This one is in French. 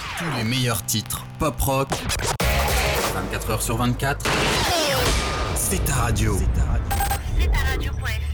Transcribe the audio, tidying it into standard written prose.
Tous les meilleurs titres pop-rock, 24h sur 24, c'est ta radio. C'est ta radio.fr.